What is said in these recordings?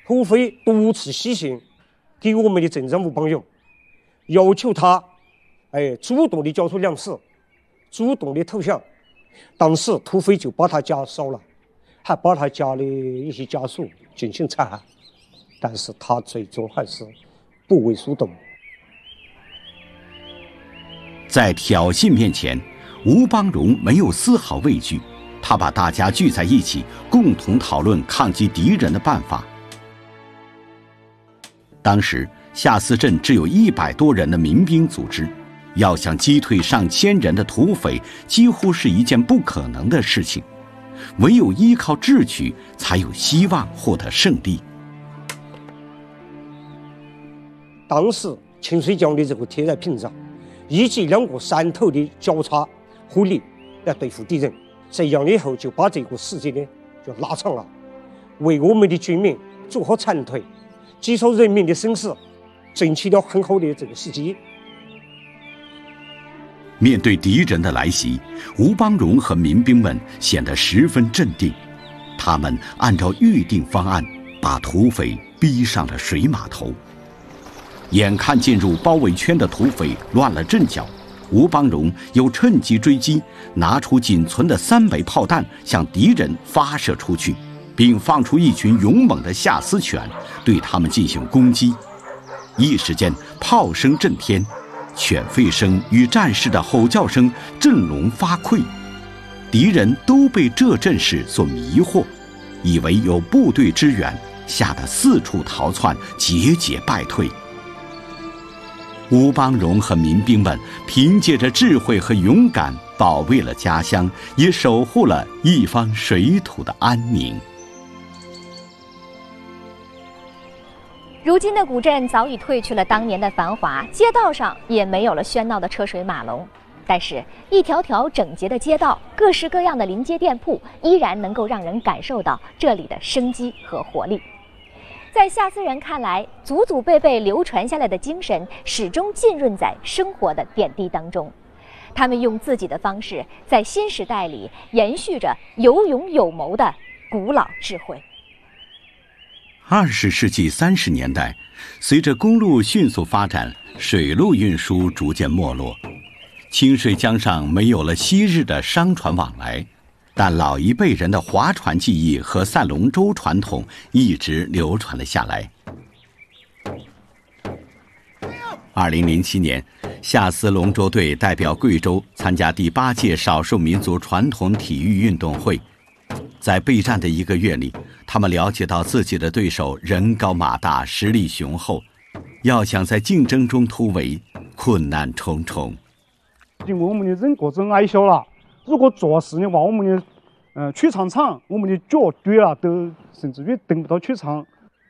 土匪多次写信给我们的镇长吴邦勇，要求他主动的交出粮食，主动的投降。当时土匪就把他家烧了，还把他家的一些家属进行残害，但是他最终还是不为所动。 在挑衅面前，吴邦荣没有丝毫畏惧，他把大家聚在一起，共同讨论抗击敌人的办法。当时下司镇只有100多人的民兵组织，要想击退上千人的土匪，几乎是一件不可能的事情。唯有依靠智取，才有希望获得胜利。 当时清水江的这个铁寨屏障，以及2个山头的交叉火力来对付敌人，这样以后就把这个时间呢就拉长了，为我们的军民做好蝉蜕，接受人民的审视，争取了很好的这个时机。 面对敌人的来袭，吴邦荣和民兵们显得十分镇定。他们按照预定方案，把土匪逼上了水码头。眼看进入包围圈的土匪乱了阵脚，吴邦荣又趁机追击，拿出仅存的3枚炮弹向敌人发射出去，并放出一群勇猛的下丝犬，对他们进行攻击。一时间，炮声震天，犬吠声与战士的吼叫声振聋发聩。敌人都被这阵势所迷惑，以为有部队支援，吓得四处逃窜，节节败退。吴邦荣和民兵们凭借着智慧和勇敢，保卫了家乡，也守护了一方水土的安宁。 如今的古镇早已褪去了当年的繁华，街道上也没有了喧闹的车水马龙，但是一条条整洁的街道，各式各样的临街店铺，依然能够让人感受到这里的生机和活力。在下司人看来，祖祖辈辈流传下来的精神始终浸润在生活的点滴当中，他们用自己的方式，在新时代里延续着有勇有谋的古老智慧。 20世纪30年代，随着公路迅速发展，水路运输逐渐没落，清水江上没有了昔日的商船往来，但老一辈人的划船技艺和赛龙舟传统一直流传了下来。2007年，下司龙舟队代表贵州参加第8届少数民族传统体育运动会。在备战的1个月里，他们了解到自己的对手人高马大，实力雄厚，要想在竞争中突围，困难重重。 因为我们的人个子矮小了，如果做事的话，我们的去场长，我们的脚短了，都甚至于登不到去场。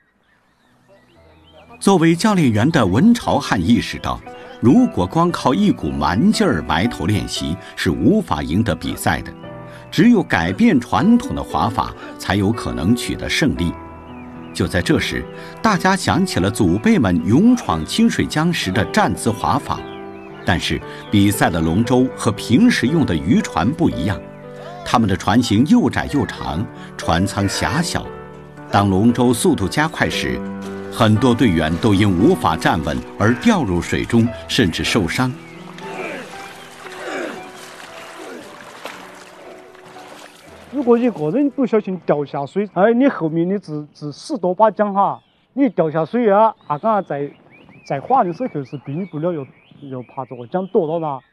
作为教练员的文朝汉意识到，如果光靠一股蛮劲儿埋头练习，是无法赢得比赛的。只有改变传统的划法，才有可能取得胜利。就在这时，大家想起了祖辈们勇闯清水江时的站姿划法，但是比赛的龙舟和平时用的渔船不一样，它们的船型又窄又长，船舱狭小。当龙舟速度加快时，很多队员都因无法站稳而掉入水中，甚至受伤。 如果一个人不小心掉下水，你后面你只10多把桨哈，你掉下水啊，刚刚在划的时候是避不了，又怕这个桨躲到哪。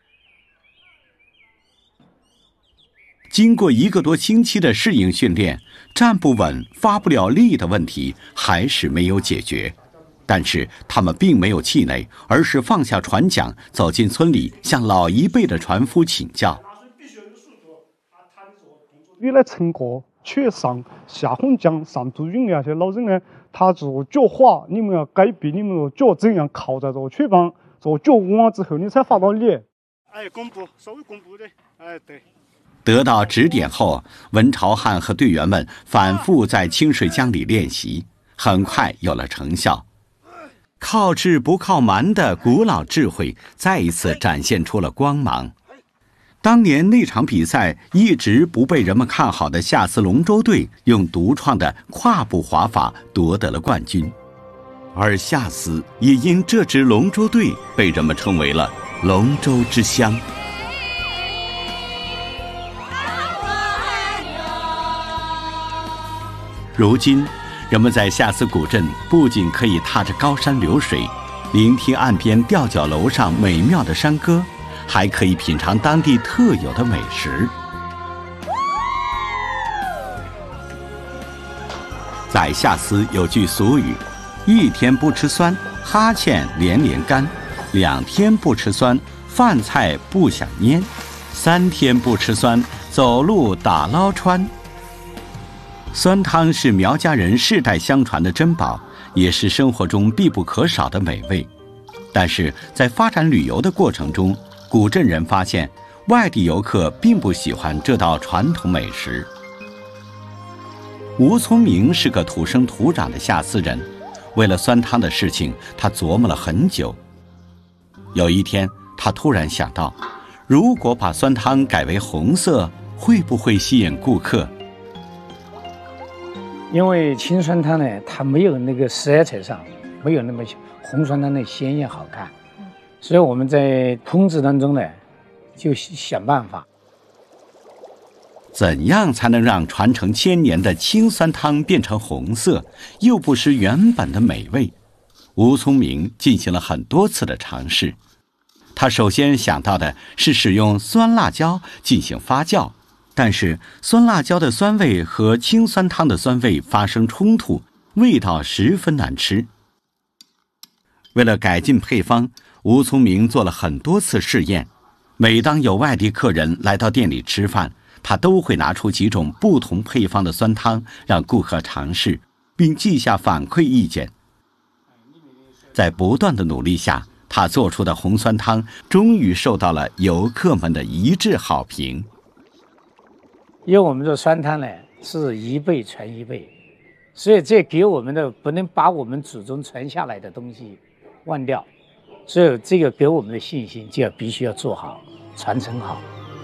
经过1个多星期的适应训练，站不稳、发不了力的问题还是没有解决。但是他们并没有气馁，而是放下船桨，走进村里，向老一辈的船夫请教。 原来成个去上下洪江上渡云的那些老人呢，他这个脚划，你们要改变你们的脚怎样靠在这个曲旁，这个脚弯了之后，你才划到力。弓步，稍微弓步的，对。 得到指点后，文朝汉和队员们反复在清水江里练习，很快有了成效。靠智不靠蛮的古老智慧再一次展现出了光芒。 当年那场比赛一直不被人们看好的下司龙舟队，用独创的跨步滑法夺得了冠军，而下司也因这支龙舟队被人们称为了龙舟之乡。如今，人们在下司古镇不仅可以踏着高山流水，聆听岸边吊脚楼上美妙的山歌，还可以品尝当地特有的美食。在下司有句俗语：1天不吃酸，哈欠连连干；2天不吃酸，饭菜不想拈；3天不吃酸，走路打捞川。酸汤是苗家人世代相传的珍宝，也是生活中必不可少的美味。但是在发展旅游的过程中，古镇人发现外地游客并不喜欢这道传统美食。吴聪明是个土生土长的下司人，为了酸汤的事情，他琢磨了很久。有一天，他突然想到，如果把酸汤改为红色，会不会吸引顾客？ 因为青酸汤呢，它没有那个色彩上没有那么红酸汤的鲜艳好看，所以我们在烹制当中呢，就想办法， 怎样才能让传承1000年的青酸汤变成红色，又不失原本的美味？吴聪明进行了很多次的尝试。他首先想到的是使用酸辣椒进行发酵，但是酸辣椒的酸味和青酸汤的酸味发生冲突，味道十分难吃。为了改进配方，吴聪明做了很多次试验。每当有外地客人来到店里吃饭，他都会拿出几种不同配方的酸汤让顾客尝试，并记下反馈意见。在不断的努力下，他做出的红酸汤终于受到了游客们的一致好评。 因为我们这酸汤呢是一辈传一辈，所以这给我们的不能把我们祖宗传下来的东西忘掉，所以这个给我们的信心就必须要做好，传承好。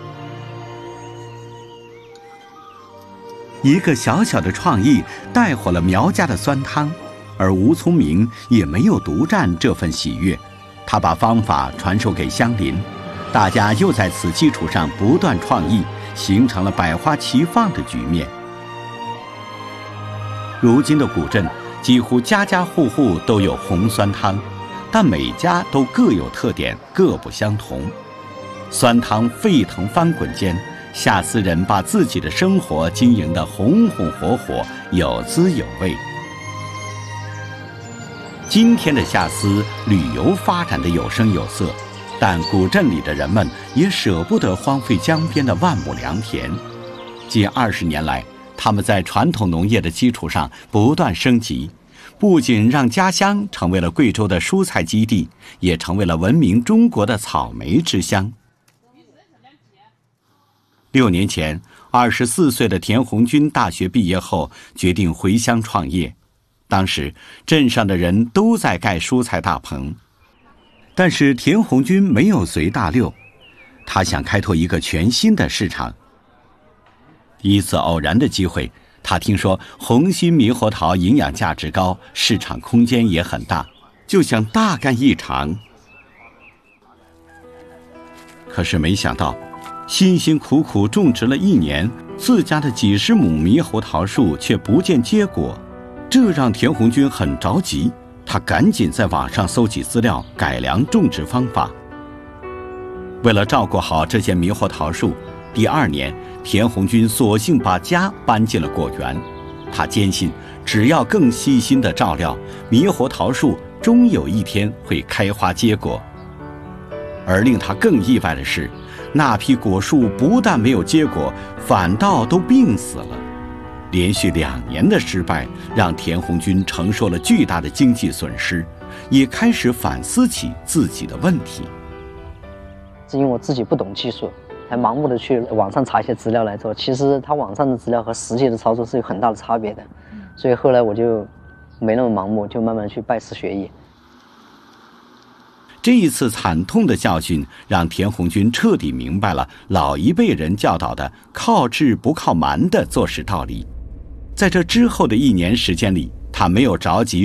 一个小小的创意带火了苗家的酸汤，而吴聪明也没有独占这份喜悦，他把方法传授给乡邻，大家又在此基础上不断创意，形成了百花齐放的局面。如今的古镇几乎家家户户都有红酸汤，但每家都各有特点，各不相同。酸汤沸腾翻滚间，下司人把自己的生活经营得红红火火，有滋有味。今天的下司旅游发展得有声有色，但古镇里的人们也舍不得荒废江边的万亩良田。近20年来，他们在传统农业的基础上不断升级，不仅让家乡成为了贵州的蔬菜基地，也成为了闻名中国的草莓之乡。6年前，24岁的田红军大学毕业后决定回乡创业。当时镇上的人都在盖蔬菜大棚，但是田红军没有随大流，他想开拓一个全新的市场。一次偶然的机会，他听说红心猕猴桃营养价值高，市场空间也很大，就想大干一场。可是没想到，辛辛苦苦种植了1年，自家的几十亩猕猴桃树却不见结果，这让田红军很着急。他赶紧在网上搜集资料，改良种植方法。为了照顾好这些猕猴桃树，第2年，田红军索性把家搬进了果园。他坚信，只要更细心的照料，猕猴桃树终有一天会开花结果。而令他更意外的是，那批果树不但没有结果，反倒都病死了。连续2年的失败，让田红军承受了巨大的经济损失，也开始反思起自己的问题。 是因为我自己不懂技术，还盲目的去网上查一些资料来做，其实它网上的资料和实际的操作是有很大的差别的，所以后来我就没那么盲目，就慢慢去拜师学艺。 这一次惨痛的教训，让田红军彻底明白了老一辈人教导的“靠智不靠蛮”的做事道理。在这之后的1年时间里，他没有着急